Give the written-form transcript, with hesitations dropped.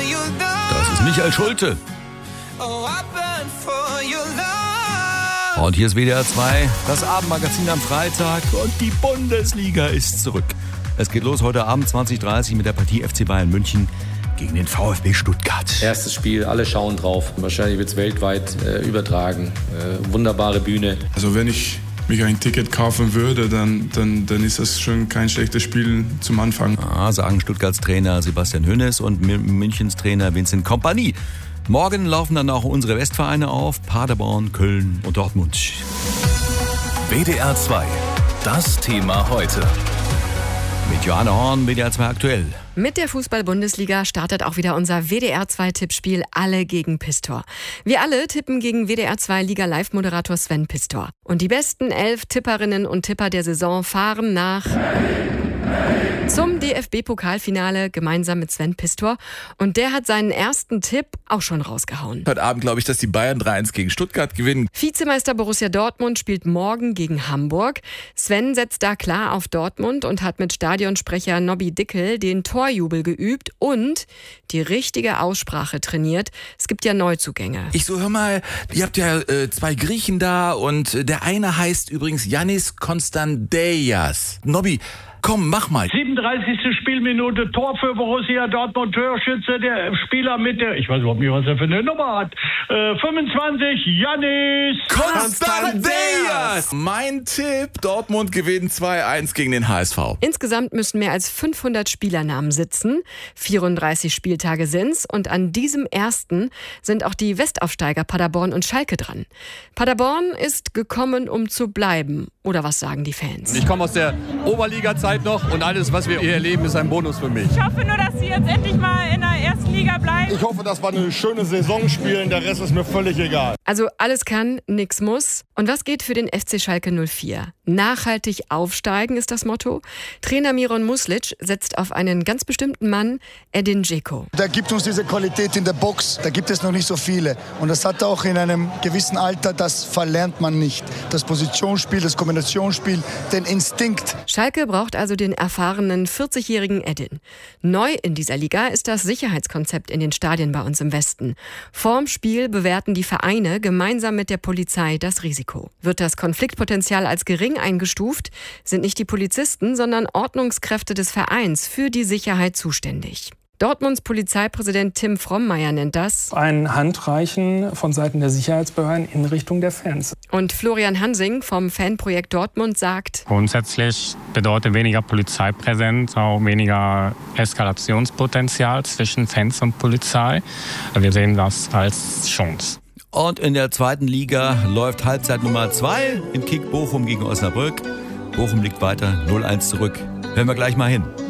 Das ist Michael Schulte. Und hier ist WDR 2, das Abendmagazin am Freitag und die Bundesliga ist zurück. Es geht los heute Abend 20:30 mit der Partie FC Bayern München gegen den VfB Stuttgart. Erstes Spiel, alle schauen drauf. Wahrscheinlich wird es weltweit übertragen. Wunderbare Bühne. Also wenn ich mich ein Ticket kaufen würde, dann ist das schon kein schlechtes Spiel zum Anfang. Sagen Stuttgarts Trainer Sebastian Hoeneß und Münchens Trainer Vincent Kompany. Morgen laufen dann auch unsere Westvereine auf, Paderborn, Köln und Dortmund. WDR 2, das Thema heute. Mit Johanna Horn, WDR 2 aktuell. Mit der Fußball-Bundesliga startet auch wieder unser WDR 2 Tippspiel Alle gegen Pistor. Wir alle tippen gegen WDR 2 Liga-Live-Moderator Sven Pistor. Und die besten 11 Tipperinnen und Tipper der Saison fahren nach zum DFB-Pokalfinale gemeinsam mit Sven Pistor. Und der hat seinen ersten Tipp auch schon rausgehauen. Heute Abend glaube ich, dass die Bayern 3-1 gegen Stuttgart gewinnen. Vizemeister Borussia Dortmund spielt morgen gegen Hamburg. Sven setzt da klar auf Dortmund und hat mit Stadionsprecher Nobby Dickel den Torjubel geübt und die richtige Aussprache trainiert. Es gibt ja Neuzugänge. Ich so, hör mal, ihr habt ja 2 Griechen da und der eine heißt übrigens Yannis Konstanteias. Nobby, komm, mach mal. 37. Spielminute, Tor für Borussia Dortmund, Torschütze, der Spieler mit der, ich weiß überhaupt nicht, was er für eine Nummer hat, 25, Yannis Konstanteias! Mein Tipp, Dortmund gewinnt 2-1 gegen den HSV. Insgesamt müssen mehr als 500 Spielernamen sitzen. 34 Spieltage sind's und an diesem ersten sind auch die Westaufsteiger Paderborn und Schalke dran. Paderborn ist gekommen, um zu bleiben. Oder was sagen die Fans? Ich komme aus der Oberliga-Zeit noch und alles, was wir hier erleben, ist ein Bonus für mich. Ich hoffe nur, dass sie jetzt endlich mal in der ersten Liga bleiben. Ich hoffe, dass wir eine schöne Saison spielen, der Rest ist mir völlig egal. Also alles kann, nix muss. Und was geht für den FC Schalke 04? Nachhaltig aufsteigen ist das Motto. Trainer Miron Muslic setzt auf einen ganz bestimmten Mann, Edin Dzeko. Der gibt uns diese Qualität in der Box, da gibt es noch nicht so viele. Und das hat er auch in einem gewissen Alter, das verlernt man nicht. Das Positionsspiel, das Kombinationsspiel, den Instinkt. Schalke braucht also den erfahrenen 40-jährigen Edin. Neu in dieser Liga ist das Sicherheitskonzept in den Stadien bei uns im Westen. Vorm Spiel bewerten die Vereine gemeinsam mit der Polizei das Risiko. Wird das Konfliktpotenzial als gering eingestuft, sind nicht die Polizisten, sondern Ordnungskräfte des Vereins für die Sicherheit zuständig. Dortmunds Polizeipräsident Tim Frommeier nennt das ein Handreichen von Seiten der Sicherheitsbehörden in Richtung der Fans. Und Florian Hansing vom Fanprojekt Dortmund sagt: Grundsätzlich bedeutet weniger Polizeipräsenz auch weniger Eskalationspotenzial zwischen Fans und Polizei. Wir sehen das als Chance. Und in der zweiten Liga läuft Halbzeit Nummer 2 im Kick Bochum gegen Osnabrück. Bochum liegt weiter 0-1 zurück. Hören wir gleich mal hin.